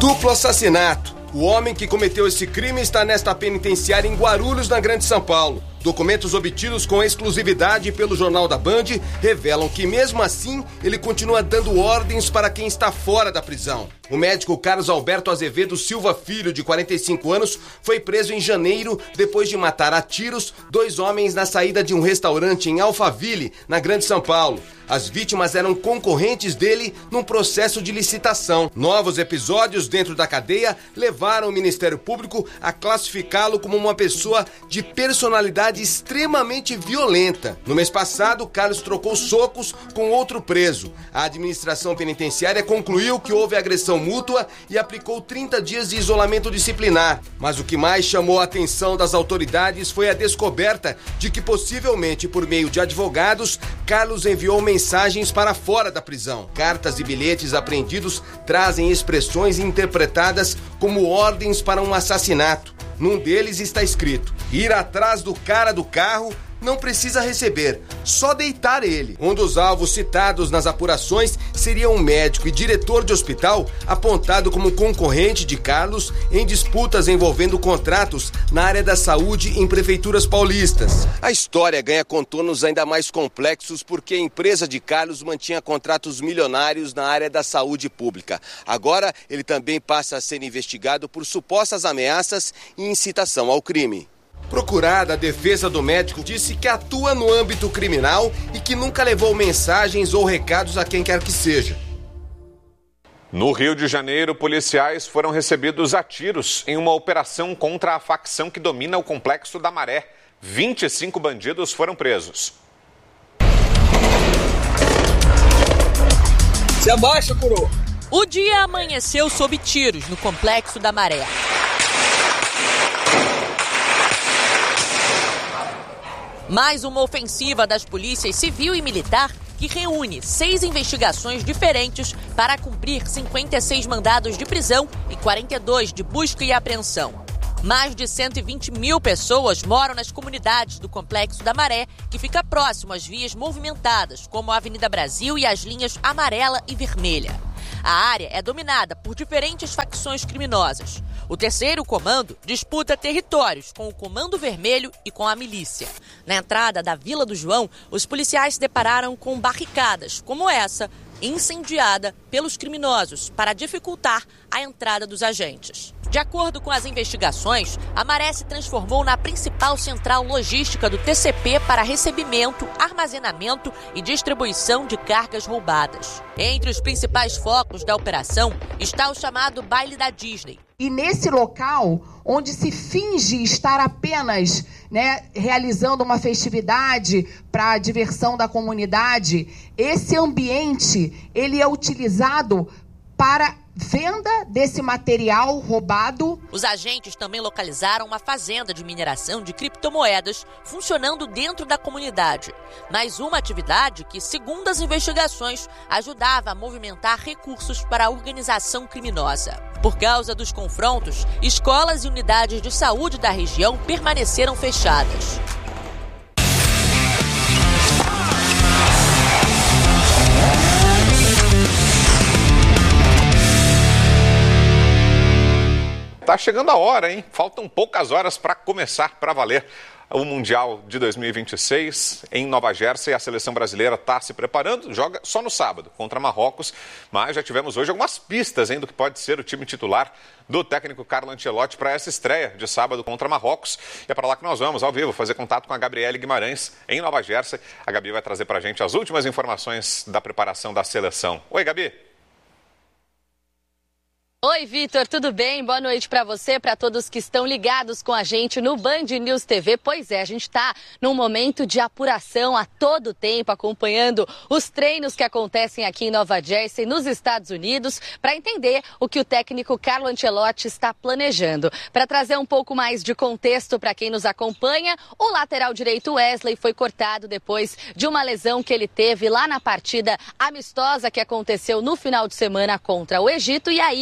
Duplo assassinato. O homem que cometeu esse crime está nesta penitenciária em Guarulhos, na Grande São Paulo. Documentos obtidos com exclusividade pelo Jornal da Band revelam que, mesmo assim, ele continua dando ordens para quem está fora da prisão. O médico Carlos Alberto Azevedo Silva Filho, de 45 anos, foi preso em janeiro depois de matar a tiros 2 homens na saída de um restaurante em Alphaville, na Grande São Paulo. As vítimas eram concorrentes dele num processo de licitação. Novos episódios dentro da cadeia levaram o Ministério Público a classificá-lo como uma pessoa de personalidade extremamente violenta. No mês passado, Carlos trocou socos com outro preso. A administração penitenciária concluiu que houve agressão mútua e aplicou 30 dias de isolamento disciplinar. Mas o que mais chamou a atenção das autoridades foi a descoberta de que, possivelmente por meio de advogados, Carlos enviou mensagens para fora da prisão. Cartas e bilhetes apreendidos trazem expressões interpretadas como ordens para um assassinato. Num deles está escrito: ir atrás do cara do carro, não precisa receber, só deitar ele. Um dos alvos citados nas apurações seria um médico e diretor de hospital apontado como concorrente de Carlos em disputas envolvendo contratos na área da saúde em prefeituras paulistas. A história ganha contornos ainda mais complexos porque a empresa de Carlos mantinha contratos milionários na área da saúde pública. Agora, ele também passa a ser investigado por supostas ameaças e incitação ao crime. Procurada, a defesa do médico disse que atua no âmbito criminal e que nunca levou mensagens ou recados a quem quer que seja. No Rio de Janeiro, policiais foram recebidos a tiros em uma operação contra a facção que domina o Complexo da Maré. 25 bandidos foram presos. Se abaixa, coroa! O dia amanheceu sob tiros no Complexo da Maré. Mais uma ofensiva das polícias civil e militar que reúne 6 investigações diferentes para cumprir 56 mandados de prisão e 42 de busca e apreensão. Mais de 120 mil pessoas moram nas comunidades do Complexo da Maré, que fica próximo às vias movimentadas, como a Avenida Brasil e as linhas amarela e vermelha. A área é dominada por diferentes facções criminosas. O terceiro comando disputa territórios com o Comando Vermelho e com a milícia. Na entrada da Vila do João, os policiais se depararam com barricadas, como essa, incendiada pelos criminosos para dificultar a entrada dos agentes. De acordo com as investigações, a Maré se transformou na principal central logística do TCP para recebimento, armazenamento e distribuição de cargas roubadas. Entre os principais focos da operação está o chamado Baile da Disney. E nesse local, onde se finge estar apenas realizando uma festividade para a diversão da comunidade, esse ambiente ele é utilizado para venda desse material roubado. Os agentes também localizaram uma fazenda de mineração de criptomoedas funcionando dentro da comunidade. Mais uma atividade que, segundo as investigações, ajudava a movimentar recursos para a organização criminosa. Por causa dos confrontos, escolas e unidades de saúde da região permaneceram fechadas. Tá chegando a hora, hein? Faltam poucas horas para começar para valer o Mundial de 2026 em Nova Jersey. A seleção brasileira está se preparando, joga só no sábado contra Marrocos, mas já tivemos hoje algumas pistas do que pode ser o time titular do técnico Carlo Ancelotti para essa estreia de sábado contra Marrocos. E é para lá que nós vamos, ao vivo, fazer contato com a Gabriele Guimarães em Nova Jersey. A Gabi vai trazer para a gente as últimas informações da preparação da seleção. Oi, Gabi! Oi, Vitor, tudo bem? Boa noite para você, para todos que estão ligados com a gente no Band News TV. Pois é, a gente está num momento de apuração a todo tempo, acompanhando os treinos que acontecem aqui em Nova Jersey, nos Estados Unidos, para entender o que o técnico Carlo Ancelotti está planejando. Para trazer um pouco mais de contexto para quem nos acompanha, o lateral direito Wesley foi cortado depois de uma lesão que ele teve lá na partida amistosa que aconteceu no final de semana contra o Egito, e aí o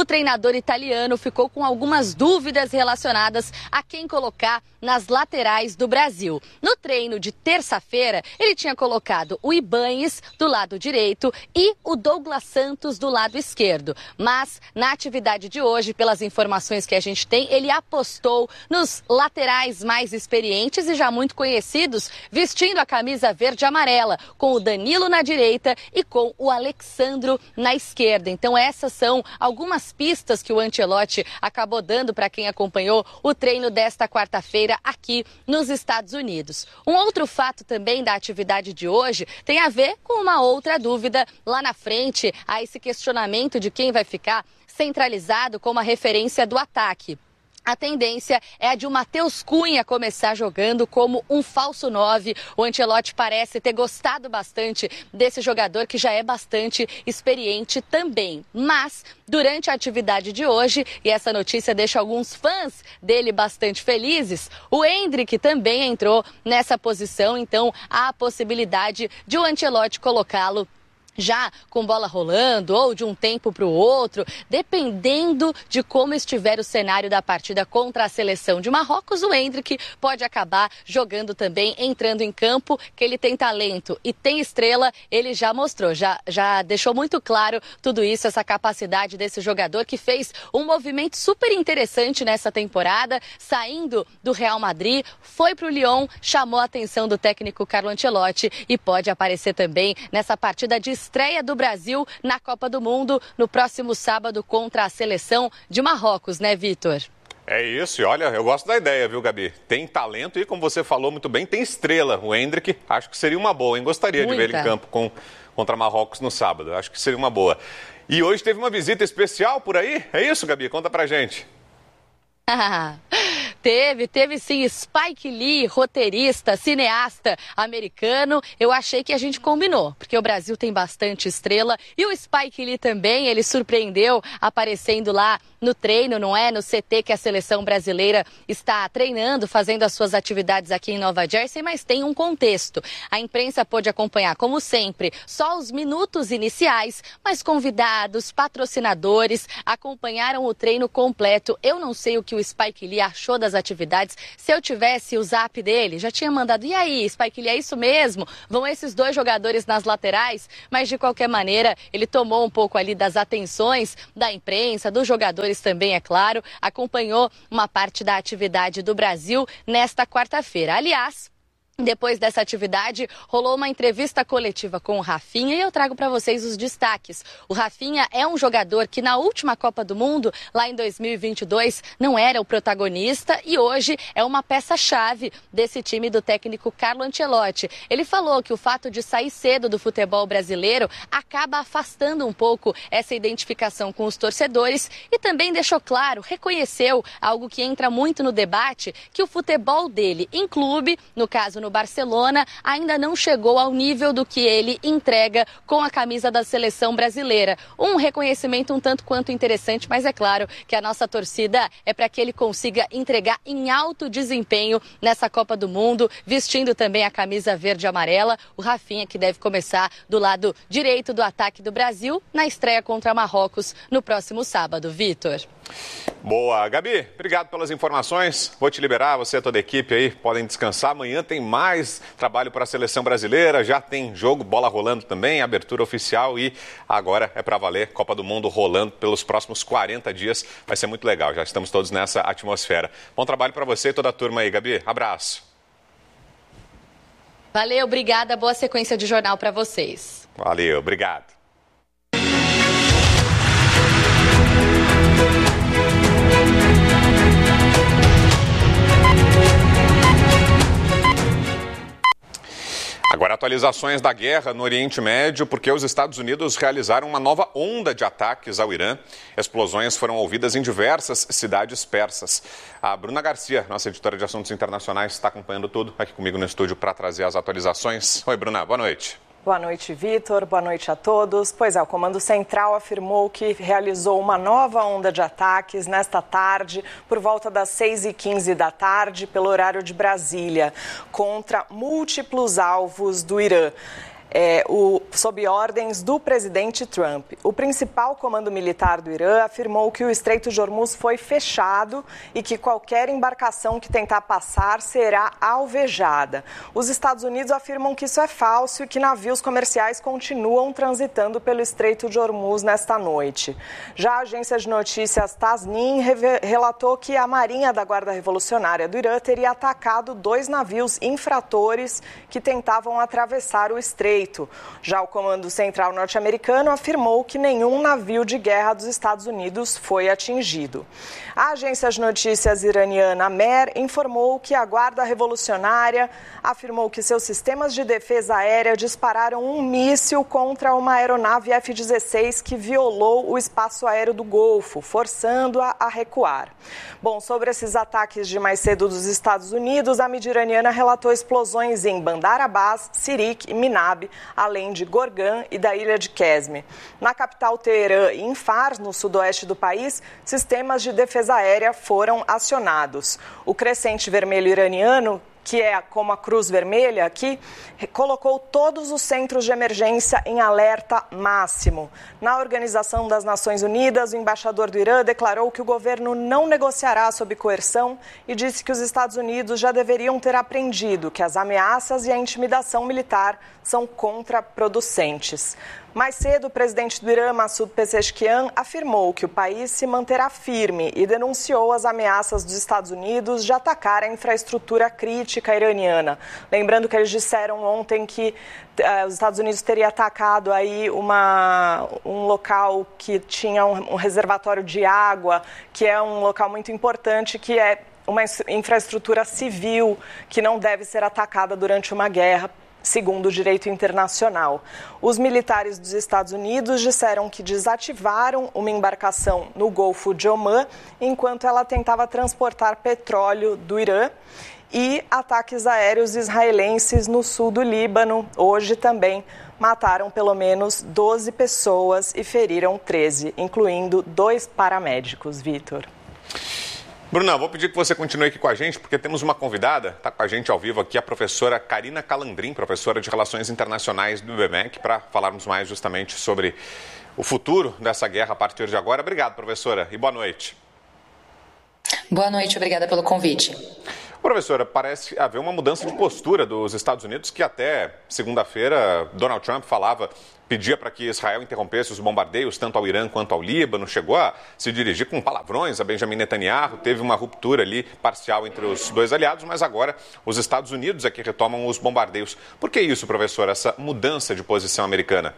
treinador italiano ficou com algumas dúvidas relacionadas a quem colocar nas laterais do Brasil. No treino de terça-feira, ele tinha colocado o Ibáñez do lado direito e o Douglas Santos do lado esquerdo. Mas, na atividade de hoje, pelas informações que a gente tem, ele apostou nos laterais mais experientes e já muito conhecidos, vestindo a camisa verde e amarela, com o Danilo na direita e com o Alexandro na esquerda. Então, essas são algumas pistas que o Ancelotti acabou dando para quem acompanhou o treino desta quarta-feira aqui nos Estados Unidos. Um outro fato também da atividade de hoje tem a ver com uma outra dúvida lá na frente, a esse questionamento de quem vai ficar centralizado como a referência do ataque. A tendência é a de o Matheus Cunha começar jogando como um falso 9. O Ancelotti parece ter gostado bastante desse jogador, que já é bastante experiente também. Mas, durante a atividade de hoje, e essa notícia deixa alguns fãs dele bastante felizes, o Endrick também entrou nessa posição. Então, há a possibilidade de o Ancelotti colocá-lo já com bola rolando ou de um tempo para o outro, dependendo de como estiver o cenário da partida contra a seleção de Marrocos. O Endrick pode acabar jogando também, entrando em campo, que ele tem talento e tem estrela, ele já mostrou, já deixou muito claro tudo isso, essa capacidade desse jogador que fez um movimento super interessante nessa temporada, saindo do Real Madrid, foi para o Lyon, chamou a atenção do técnico Carlo Ancelotti e pode aparecer também nessa partida de estreia do Brasil na Copa do Mundo no próximo sábado contra a seleção de Marrocos, né, Vitor? É isso, e olha, eu gosto da ideia, viu, Gabi? Tem talento e, como você falou muito bem, tem estrela. O Endrick, acho que seria uma boa, hein? Gostaria de ver ele em campo contra Marrocos no sábado. Acho que seria uma boa. E hoje teve uma visita especial por aí? É isso, Gabi? Conta pra gente. Teve sim, Spike Lee, roteirista, cineasta americano. Eu achei que a gente combinou, porque o Brasil tem bastante estrela e o Spike Lee também, ele surpreendeu aparecendo lá no treino, não é? No CT que a seleção brasileira está treinando, fazendo as suas atividades aqui em Nova Jersey, mas tem um contexto. A imprensa pôde acompanhar, como sempre, só os minutos iniciais, mas convidados, patrocinadores acompanharam o treino completo. Eu não sei o que o Spike Lee achou das atividades. Se eu tivesse o zap dele, já tinha mandado, e aí, Spike Lee, é isso mesmo? Vão esses dois jogadores nas laterais? Mas, de qualquer maneira, ele tomou um pouco ali das atenções da imprensa, dos jogadores também, é claro, acompanhou uma parte da atividade do Brasil nesta quarta-feira. Aliás, depois dessa atividade, rolou uma entrevista coletiva com o Rafinha e eu trago para vocês os destaques. O Rafinha é um jogador que na última Copa do Mundo, lá em 2022, não era o protagonista e hoje é uma peça-chave desse time do técnico Carlo Ancelotti. Ele falou que o fato de sair cedo do futebol brasileiro acaba afastando um pouco essa identificação com os torcedores e também deixou claro, reconheceu algo que entra muito no debate, que o futebol dele em clube, no caso no Barcelona, ainda não chegou ao nível do que ele entrega com a camisa da seleção brasileira. Um reconhecimento um tanto quanto interessante, mas é claro que a nossa torcida é para que ele consiga entregar em alto desempenho nessa Copa do Mundo, vestindo também a camisa verde e amarela. O Rafinha, que deve começar do lado direito do ataque do Brasil na estreia contra Marrocos no próximo sábado. Vitor. Boa, Gabi, obrigado pelas informações. Vou te liberar, você e toda a equipe aí podem descansar. Amanhã tem mais trabalho para a seleção brasileira, já tem jogo, bola rolando também, abertura oficial e agora é para valer, Copa do Mundo rolando pelos próximos 40 dias. Vai ser muito legal, já estamos todos nessa atmosfera. Bom trabalho para você e toda a turma aí, Gabi. Abraço. Valeu, obrigada, boa sequência de jornal para vocês. Valeu, obrigado. Agora, atualizações da guerra no Oriente Médio, porque os Estados Unidos realizaram uma nova onda de ataques ao Irã. Explosões foram ouvidas em diversas cidades persas. A Bruna Garcia, nossa editora de assuntos internacionais, está acompanhando tudo aqui comigo no estúdio para trazer as atualizações. Oi, Bruna, boa noite. Boa noite, Vitor. Boa noite a todos. Pois é, o Comando Central afirmou que realizou uma nova onda de ataques nesta tarde, por volta das 6h15 da tarde, pelo horário de Brasília, contra múltiplos alvos do Irã. sob ordens do presidente Trump. O principal comando militar do Irã afirmou que o Estreito de Hormuz foi fechado e que qualquer embarcação que tentar passar será alvejada. Os Estados Unidos afirmam que isso é falso e que navios comerciais continuam transitando pelo Estreito de Hormuz nesta noite. Já a agência de notícias Tasnim relatou que a Marinha da Guarda Revolucionária do Irã teria atacado 2 navios infratores que tentavam atravessar o estreito. Já o Comando Central norte-americano afirmou que nenhum navio de guerra dos Estados Unidos foi atingido. A agência de notícias iraniana MER informou que a Guarda Revolucionária afirmou que seus sistemas de defesa aérea dispararam um míssil contra uma aeronave F-16 que violou o espaço aéreo do Golfo, forçando-a a recuar. Bom, sobre esses ataques de mais cedo dos Estados Unidos, a mídia iraniana relatou explosões em Bandar Abbas, Sirik e Minab, além de Gorgan e da ilha de Qesme. Na capital Teherã e em Fars, no sudoeste do país, sistemas de defesa aérea foram acionados. O Crescente Vermelho iraniano, que é como a Cruz Vermelha aqui, colocou todos os centros de emergência em alerta máximo. Na Organização das Nações Unidas, o embaixador do Irã declarou que o governo não negociará sob coerção e disse que os Estados Unidos já deveriam ter aprendido que as ameaças e a intimidação militar são contraproducentes. Mais cedo, o presidente do Irã, Massoud Pezeshkian, afirmou que o país se manterá firme e denunciou as ameaças dos Estados Unidos de atacar a infraestrutura crítica iraniana. Lembrando que eles disseram ontem que os Estados Unidos teria atacado aí um local que tinha um reservatório de água, que é um local muito importante, que é uma infraestrutura civil que não deve ser atacada durante uma guerra, segundo o direito internacional. Os militares dos Estados Unidos disseram que desativaram uma embarcação no Golfo de Omã enquanto ela tentava transportar petróleo do Irã, e ataques aéreos israelenses no sul do Líbano hoje também mataram pelo menos 12 pessoas e feriram 13, incluindo 2 paramédicos, Vitor. Bruna, vou pedir que você continue aqui com a gente, porque temos uma convidada, está com a gente ao vivo aqui, a professora Karina Calandrin, professora de Relações Internacionais do IBMEC, para falarmos mais justamente sobre o futuro dessa guerra a partir de agora. Obrigado, professora, e boa noite. Boa noite, obrigada pelo convite. Professora, parece haver uma mudança de postura dos Estados Unidos, que até segunda-feira Donald Trump pedia para que Israel interrompesse os bombardeios tanto ao Irã quanto ao Líbano, chegou a se dirigir com palavrões a Benjamin Netanyahu, teve uma ruptura ali parcial entre os dois aliados, mas agora os Estados Unidos é que retomam os bombardeios. Por que isso, professora, essa mudança de posição americana?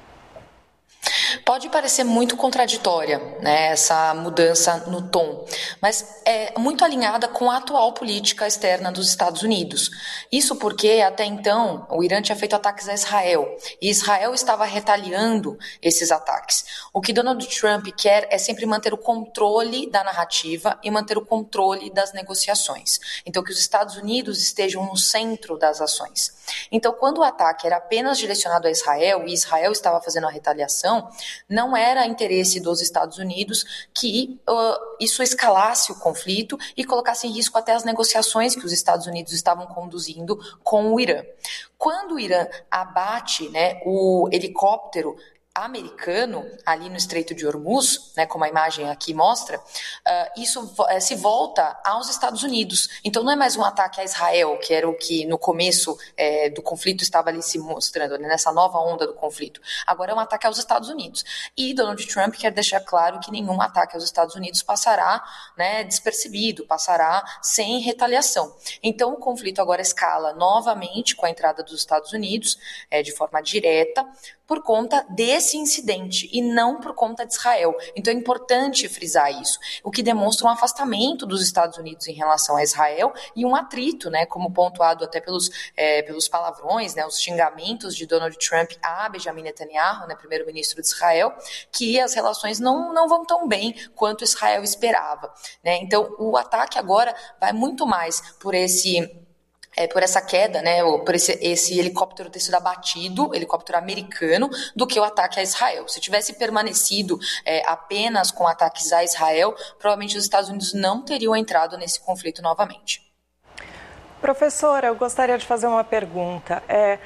Pode parecer muito contraditória, né, essa mudança no tom, mas é muito alinhada com a atual política externa dos Estados Unidos. Isso porque, até então, o Irã tinha feito ataques a Israel, e Israel estava retaliando esses ataques. O que Donald Trump quer é sempre manter o controle da narrativa e manter o controle das negociações. Então, que os Estados Unidos estejam no centro das ações. Então, quando o ataque era apenas direcionado a Israel, e Israel estava fazendo a retaliação, não era interesse dos Estados Unidos que isso escalasse o conflito e colocasse em risco até as negociações que os Estados Unidos estavam conduzindo com o Irã. Quando o Irã abate, né, o helicóptero americano ali no Estreito de Hormuz, né, como a imagem aqui mostra, isso se volta aos Estados Unidos. Então não é mais um ataque a Israel, que era o que no começo do conflito estava ali se mostrando, né, nessa nova onda do conflito. Agora é um ataque aos Estados Unidos. E Donald Trump quer deixar claro que nenhum ataque aos Estados Unidos passará, né, despercebido, passará sem retaliação. Então o conflito agora escala novamente com a entrada dos Estados Unidos, de forma direta, por conta desse incidente e não por conta de Israel. Então é importante frisar isso, o que demonstra um afastamento dos Estados Unidos em relação a Israel e um atrito, né, como pontuado até pelos palavrões, né, os xingamentos de Donald Trump a Benjamin Netanyahu, né, primeiro-ministro de Israel, que as relações não vão tão bem quanto Israel esperava, né? Então o ataque agora vai muito mais por essa queda, né, por esse helicóptero ter sido abatido, helicóptero americano, do que o ataque a Israel. Se tivesse permanecido apenas com ataques a Israel, provavelmente os Estados Unidos não teriam entrado nesse conflito novamente. Professora, eu gostaria de fazer uma pergunta.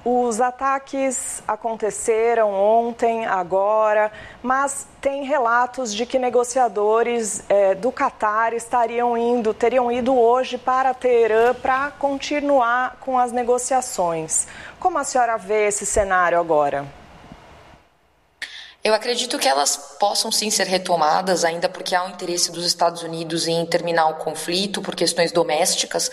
Os ataques aconteceram ontem, agora, mas tem relatos de que negociadores do Catar teriam ido hoje para Teherã para continuar com as negociações. Como a senhora vê esse cenário agora? Eu acredito que elas possam sim ser retomadas, ainda porque há um interesse dos Estados Unidos em terminar o conflito por questões domésticas.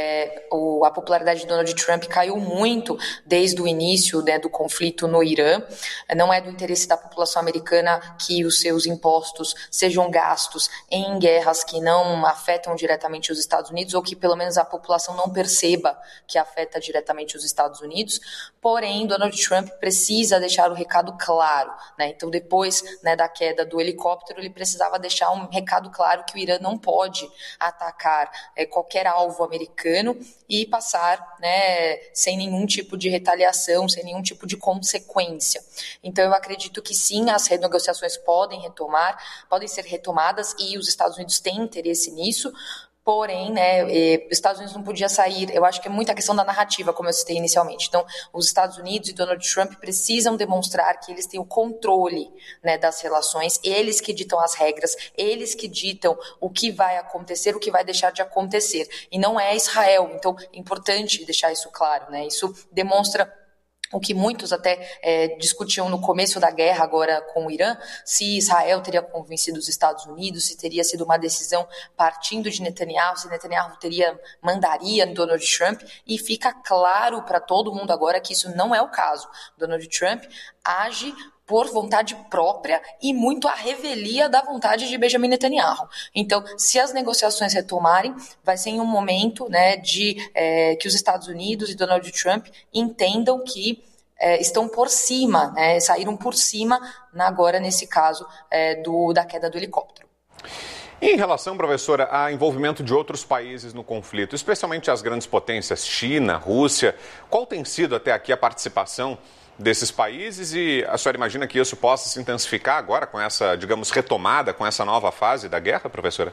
A popularidade de Donald Trump caiu muito desde o início, né, do conflito no Irã. Não é do interesse da população americana que os seus impostos sejam gastos em guerras que não afetam diretamente os Estados Unidos, ou que pelo menos a população não perceba que afeta diretamente os Estados Unidos. Porém, Donald Trump precisa deixar o recado claro, né? Então, depois, né, da queda do helicóptero, ele precisava deixar um recado claro que o Irã não pode atacar qualquer alvo americano e passar, né, sem nenhum tipo de retaliação, sem nenhum tipo de consequência. Então, eu acredito que sim, as renegociações podem ser retomadas, e os Estados Unidos têm interesse nisso. Porém, né, os Estados Unidos não podia sair, eu acho que é muita questão da narrativa, como eu citei inicialmente. Então, os Estados Unidos e Donald Trump precisam demonstrar que eles têm o controle, né, das relações, eles que ditam as regras, eles que ditam o que vai acontecer, o que vai deixar de acontecer. E não é Israel. Então, é importante deixar isso claro, né? Isso demonstra o que muitos até discutiam no começo da guerra agora com o Irã, se Israel teria convencido os Estados Unidos, se teria sido uma decisão partindo de Netanyahu, se Netanyahu mandaria Donald Trump, e fica claro para todo mundo agora que isso não é o caso. Donald Trump age por vontade própria e muito à revelia da vontade de Benjamin Netanyahu. Então, se as negociações retomarem, vai ser em um momento, né, que os Estados Unidos e Donald Trump entendam que estão por cima, né, saíram por cima agora nesse caso da queda do helicóptero. Em relação, professora, a envolvimento de outros países no conflito, especialmente as grandes potências, China, Rússia, qual tem sido até aqui a participação desses países, e a senhora imagina que isso possa se intensificar agora com essa, digamos, retomada, com essa nova fase da guerra, professora?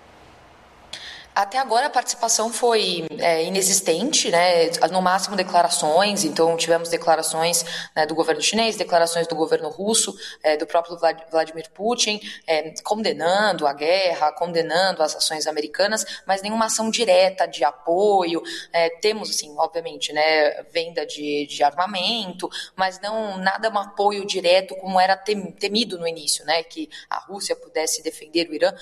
Até agora a participação foi inexistente, né? No máximo declarações. Então tivemos declarações, né, do governo chinês, declarações do governo russo, do próprio Vladimir Putin, condenando a guerra, condenando as ações americanas, mas nenhuma ação direta de apoio. Temos, assim, obviamente, né, venda de armamento, mas não nada um apoio direto como era temido no início, né, que a Rússia pudesse defender o Irã.